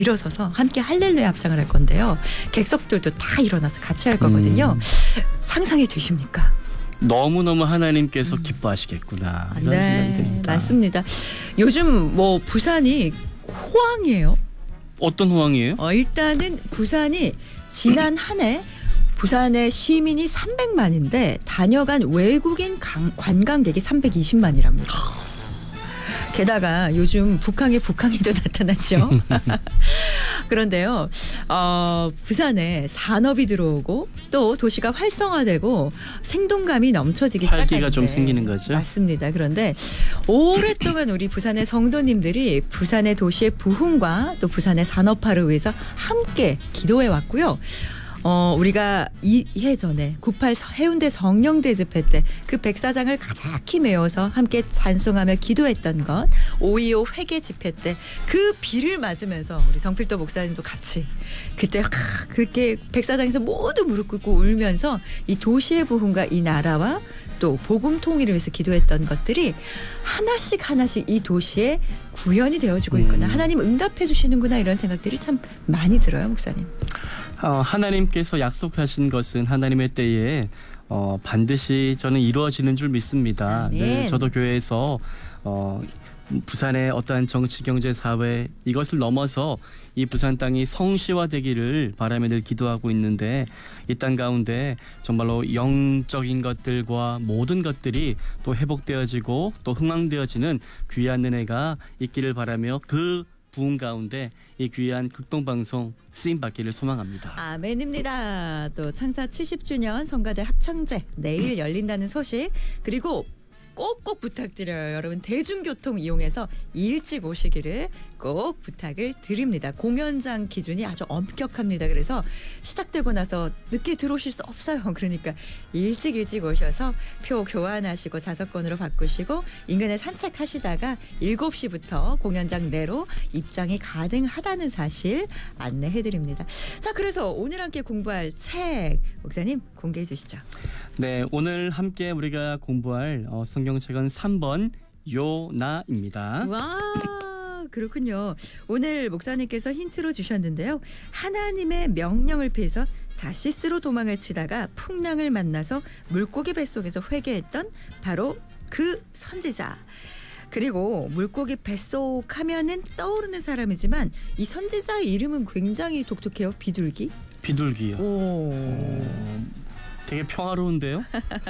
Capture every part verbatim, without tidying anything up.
일어서서 함께 할렐루야 합창을 할 건데요. 객석들도 다 일어나서 같이 할 거거든요. 음. 상상이 되십니까? 너무너무 하나님께서 음. 기뻐하시겠구나 이런 네, 생각이 듭니다. 맞습니다. 요즘 뭐 부산이 호황이에요. 어떤 호황이에요? 어, 일단은 부산이 지난 한 해 부산의 시민이 삼백만인데 다녀간 외국인 강, 관광객이 삼백이십만이랍니다. 게다가 요즘 북한에 북한이도 나타났죠. 그런데요. 어, 부산에 산업이 들어오고 또 도시가 활성화되고 생동감이 넘쳐지기 시작하는데. 활기가 좀 생기는 거죠. 맞습니다. 그런데 오랫동안 우리 부산의 성도님들이 부산의 도시의 부흥과 또 부산의 산업화를 위해서 함께 기도해 왔고요. 어, 우리가 이해 전에 구십팔 해운대 성령대 집회 때 그 백사장을 가득히 메워서 함께 찬송하며 기도했던 것, 오이오 회개 집회 때 그 비를 맞으면서 우리 정필도 목사님도 같이 그때 아, 그렇게 백사장에서 모두 무릎 꿇고 울면서 이 도시의 부흥과 이 나라와 또 복음 통일을 위해서 기도했던 것들이 하나씩 하나씩 이 도시에 구현이 되어지고 있구나. 음. 하나님 응답해 주시는구나 이런 생각들이 참 많이 들어요, 목사님. 어, 하나님께서 약속하신 것은 하나님의 때에 어, 반드시 저는 이루어지는 줄 믿습니다. 네. 네, 저도 교회에서 어, 부산의 어떠한 정치, 경제, 사회 이것을 넘어서 이 부산 땅이 성시화되기를 바라며 늘 기도하고 있는데 이 땅 가운데 정말로 영적인 것들과 모든 것들이 또 회복되어지고 또 흥왕되어지는 귀한 은혜가 있기를 바라며 그 부흥 가운데 이 귀한 극동방송 쓰임받기를 소망합니다. 아멘입니다. 또 창사 칠십 주년 성가대 합창제 내일 열린다는 소식 그리고 꼭꼭 부탁드려요. 여러분 대중교통 이용해서 일찍 오시기를 꼭 부탁을 드립니다. 공연장 기준이 아주 엄격합니다. 그래서 시작되고 나서 늦게 들어오실 수 없어요. 그러니까 일찍 일찍 오셔서 표 교환하시고 좌석권으로 바꾸시고 인근에 산책하시다가 일곱 시부터 공연장 내로 입장이 가능하다는 사실 안내해드립니다. 자, 그래서 오늘 함께 공부할 책 목사님 공개해 주시죠. 네, 오늘 함께 우리가 공부할 어, 성경책은 삼 번 요나입니다. 와, 그렇군요. 오늘 목사님께서 힌트로 주셨는데요. 하나님의 명령을 피해서 다시스로 도망을 치다가 풍랑을 만나서 물고기 뱃속에서 회개했던 바로 그 선지자. 그리고 물고기 뱃속 하면은 떠오르는 사람이지만 이 선지자의 이름은 굉장히 독특해요. 비둘기. 비둘기요. 오. 오. 되게 평화로운데요?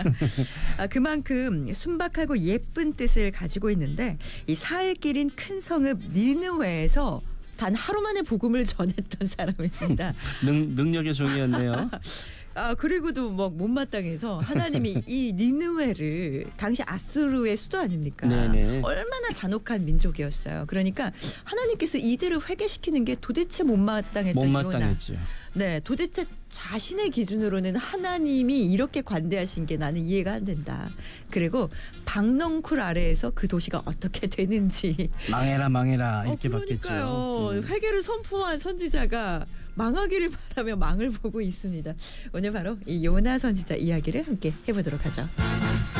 아, 그만큼 순박하고 예쁜 뜻을 가지고 있는데 이 사흘길인 큰 성읍 니느웨에서 단 하루 만에 복음을 전했던 사람입니다. 능, 능력의 종이었네요. 아, 그리고도 막 못마땅해서 하나님이 이 니느웨를 당시 아수르의 수도 아닙니까? 네네. 얼마나 잔혹한 민족이었어요. 그러니까 하나님께서 이들을 회개시키는 게 도대체 못마땅했던 이유나. 못마땅했죠. 네, 도대체 자신의 기준으로는 하나님이 이렇게 관대하신 게 나는 이해가 안 된다. 그리고 박넝쿨 아래에서 그 도시가 어떻게 되는지. 망해라 망해라 이렇게 어, 받겠죠. 그러니까요. 음. 회개를 선포한 선지자가 망하기를 바라며 망을 보고 있습니다. 오늘 바로 이 요나 선지자 이야기를 함께 해보도록 하죠.